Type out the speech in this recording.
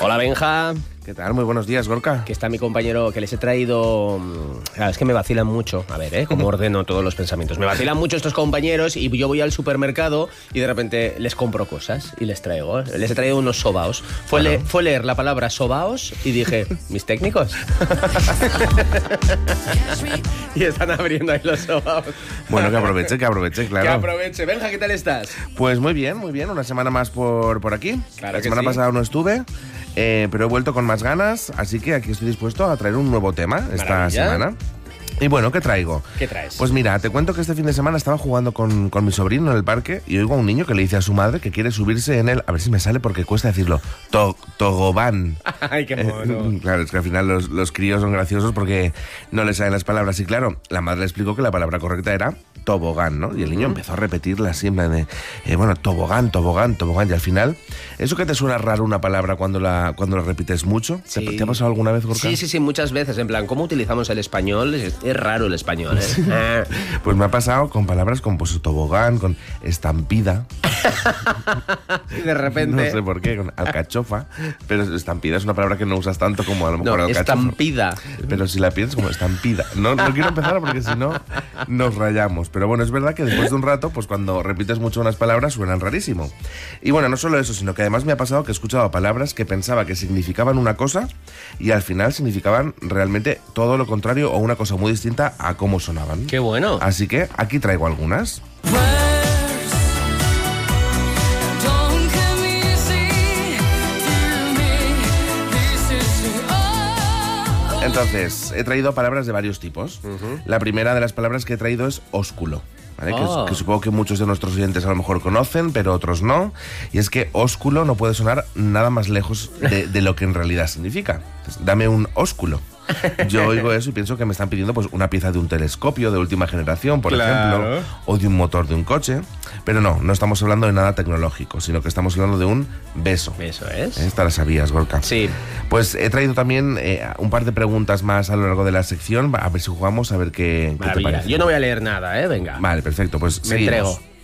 Hola, Benja. ¿Qué tal? Muy buenos días, Gorka. Que está mi compañero, que les he traído... Claro, es que me vacilan mucho. A ver, cómo ordeno todos los pensamientos. Me vacilan mucho estos compañeros y yo voy al supermercado y de repente les compro cosas y les traigo. Les he traído unos sobaos. Fue leer la palabra sobaos y dije, ¿mis técnicos? Y están abriendo ahí los sobaos. Bueno, que aproveche, claro. Que aproveche. Benja, ¿qué tal estás? Pues muy bien. Una semana más por aquí. Claro la que semana sí. pasada no estuve, pero he vuelto con más ganas, así que aquí estoy dispuesto a traer un nuevo tema esta Maravilla. semana. Y bueno, ¿qué traigo? ¿Qué traes? Pues mira, te cuento que este fin de semana estaba jugando con mi sobrino en el parque y oigo a un niño que le dice a su madre que quiere subirse en el, a ver si me sale porque cuesta decirlo, togobán. Ay, qué mono. Claro, es que al final los críos son graciosos porque no les salen las palabras. Y claro, la madre le explicó que la palabra correcta era tobogán, ¿no? Y el niño empezó a repetirla así en plan de, tobogán. Y al final, ¿eso que te suena raro una palabra cuando la repites mucho? Sí. ¿Te ha pasado alguna vez, Gorka? Sí, muchas veces. En plan, ¿cómo utilizamos el español? Es raro el español, ¿eh? Pues me ha pasado con palabras como pues, tobogán, con estampida. Y de repente... No sé por qué, con alcachofa. Pero estampida es una palabra que no usas tanto como a lo mejor alcachofa. Estampida. Pero si la piensas como estampida. No quiero empezar porque si no nos rayamos. Pero bueno, es verdad que después de un rato, pues cuando repites mucho unas palabras suenan rarísimo. Y bueno, no solo eso, sino que además me ha pasado que he escuchado palabras que pensaba que significaban una cosa y al final significaban realmente todo lo contrario o una cosa muy distinta a cómo sonaban. ¡Qué bueno! Así que aquí traigo algunas. Entonces, he traído palabras de varios tipos. La primera de las palabras que he traído es ósculo, ¿vale? Que supongo que muchos de nuestros oyentes a lo mejor conocen, pero otros no. Y es que ósculo no puede sonar nada más lejos de lo que en realidad significa. Entonces, dame un ósculo. Yo oigo eso y pienso que me están pidiendo pues una pieza de un telescopio de última generación, por ejemplo, o de un motor de un coche. Pero no estamos hablando de nada tecnológico, sino que estamos hablando de un beso. Eso es. Esta la sabías, Gorka. Sí. Pues he traído también un par de preguntas más a lo largo de la sección, a ver si jugamos, a ver qué te parece. Yo no voy a leer nada, venga. Vale, perfecto, pues Me seguimos. entrego.